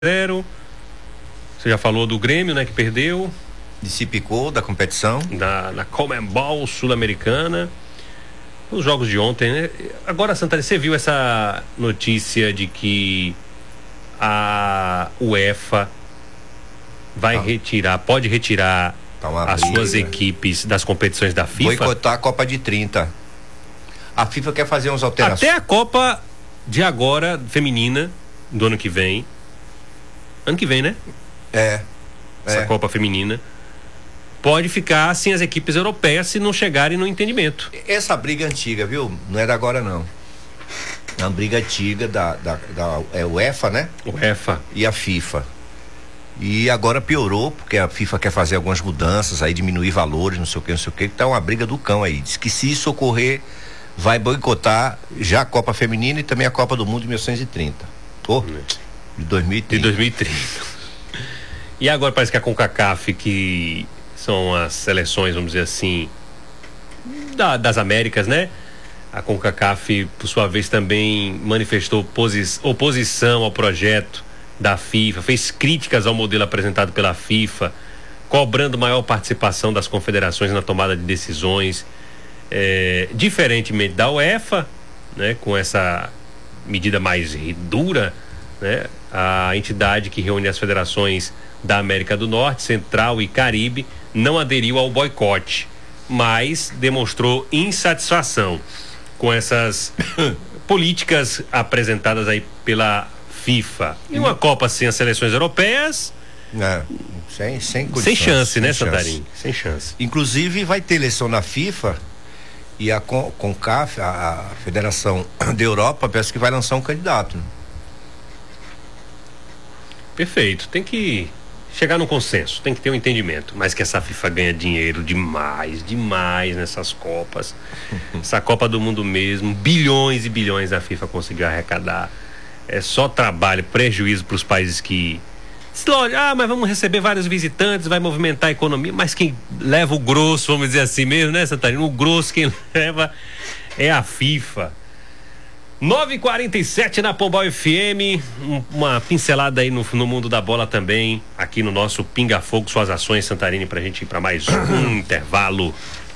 0. Você já falou do Grêmio, né, que perdeu. Dissipicou da competição. Na Conmebol Sul-Americana. Os jogos de ontem, né? Agora, Santana, você viu essa notícia de que a UEFA vai pode retirar as suas equipes das competições da FIFA? Boicotar a Copa de 30. A FIFA quer fazer umas alterações. Até a Copa de agora, feminina, do ano que vem. Ano que vem, né? Essa Copa feminina pode ficar sem as equipes europeias se não chegarem no entendimento. Essa briga antiga, viu? Não é da agora, não. É uma briga antiga da UEFA, né? UEFA. E a FIFA. E agora piorou, porque a FIFA quer fazer algumas mudanças, aí diminuir valores, não sei o que. Tá uma briga do cão aí. Diz que se isso ocorrer, vai boicotar já a Copa Feminina e também a Copa do Mundo de 1930. De 2030. De 2030. E agora parece que a CONCACAF, que são as seleções, vamos dizer assim, das Américas, né? A CONCACAF, por sua vez, também manifestou oposição ao projeto da FIFA, fez críticas ao modelo apresentado pela FIFA, cobrando maior participação das confederações na tomada de decisões, diferentemente da UEFA, né? Com essa medida mais dura, né? A entidade que reúne as federações da América do Norte, Central e Caribe não aderiu ao boicote, mas demonstrou insatisfação com essas políticas apresentadas aí pela FIFA. E uma Copa sem as seleções europeias, sem chance, né, Santarim? Sem chance. Inclusive vai ter eleição na FIFA e a CONCAF, a Federação da Europa, parece que vai lançar um candidato. Perfeito, tem que chegar num consenso, tem que ter um entendimento, mas que essa FIFA ganha dinheiro demais nessas Copas. Essa Copa do Mundo mesmo, bilhões e bilhões a FIFA conseguiu arrecadar. É só trabalho, prejuízo para os países que mas vamos receber vários visitantes, vai movimentar a economia, mas quem leva o grosso, vamos dizer assim mesmo, né, Santarino? O grosso quem leva é a FIFA. 9h47 na Pombal FM, uma pincelada aí no mundo da bola também, aqui no nosso Pinga Fogo, suas ações, Santarine, pra gente ir pra mais um intervalo.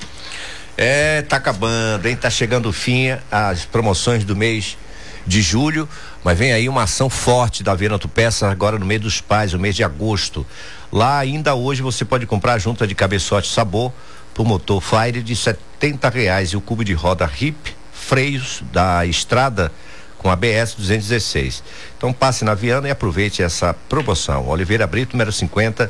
Tá acabando, hein? Tá chegando o fim, as promoções do mês de julho, mas vem aí uma ação forte da Viana Autopeças agora no mês dos pais, o mês de agosto. Lá ainda hoje você pode comprar a junta de cabeçote sabor pro motor Fire de R$70 e o cubo de roda RIP freios da estrada com ABS 216. Então passe na Viana e aproveite essa promoção. Oliveira Brito, número 50,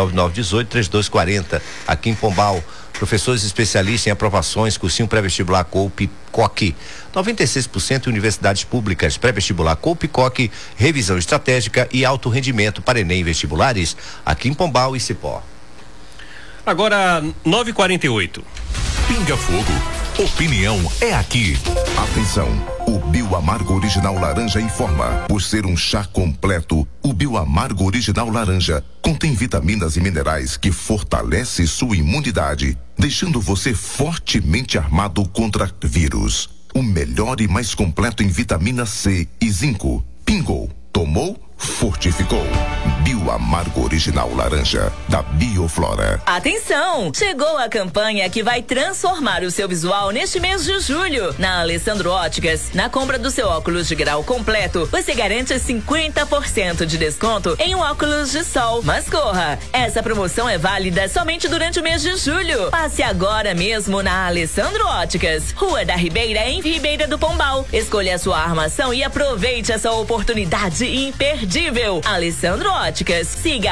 9918-3240, aqui em Pombal. Professores especialistas em aprovações, cursinho pré-vestibular COPE, COC. 96% em universidades públicas, pré-vestibular COPE, COC, revisão estratégica e alto rendimento para Enem vestibulares, aqui em Pombal e Cipó. Agora, 9h48. Pinga Fogo. Opinião é aqui. Atenção, o Bioamargo Original Laranja informa. Por ser um chá completo, o Bioamargo Original Laranja contém vitaminas e minerais que fortalece sua imunidade, deixando você fortemente armado contra vírus. O melhor e mais completo em vitamina C e zinco. Pingou, tomou, fortificou. Bioamargo Original Laranja, da Bioflora. Atenção! Chegou a campanha que vai transformar o seu visual neste mês de julho. Na Alessandro Óticas, na compra do seu óculos de grau completo, você garante 50% de desconto em um óculos de sol. Mas corra! Essa promoção é válida somente durante o mês de julho. Passe agora mesmo na Alessandro Óticas, Rua da Ribeira, em Ribeira do Pombal. Escolha a sua armação e aproveite essa oportunidade imperdível. Alessandro Óticas. Siga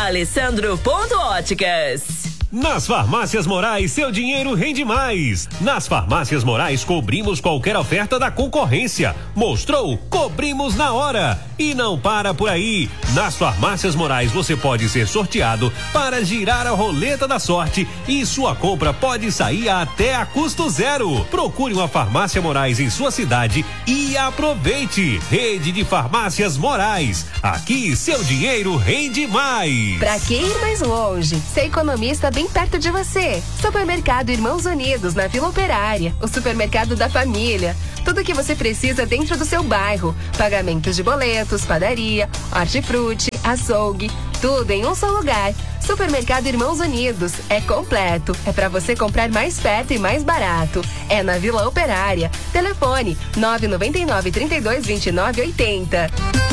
@alessandro.óticas. Nas Farmácias Morais, seu dinheiro rende mais. Nas Farmácias Morais, cobrimos qualquer oferta da concorrência. Mostrou? Cobrimos na hora. E não para por aí. Nas Farmácias Morais, você pode ser sorteado para girar a roleta da sorte e sua compra pode sair até a custo zero. Procure uma Farmácia Morais em sua cidade e aproveite. Rede de Farmácias Morais. Aqui, seu dinheiro rende mais. Pra que ir mais longe? Ser economista bem perto de você. Supermercado Irmãos Unidos, na Vila Operária. O supermercado da família. Tudo que você precisa dentro do seu bairro. Pagamentos de boletos, padaria, hortifruti, açougue, tudo em um só lugar. Supermercado Irmãos Unidos é completo. É para você comprar mais perto e mais barato. É na Vila Operária. Telefone 999 32 29 80.